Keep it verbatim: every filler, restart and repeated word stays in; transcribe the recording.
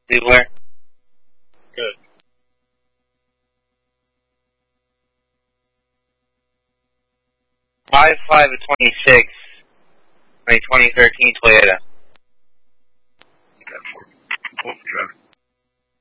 Ziegler. Good. five five twenty-six, twenty thirteen Toyota. Okay. Cool. Cool.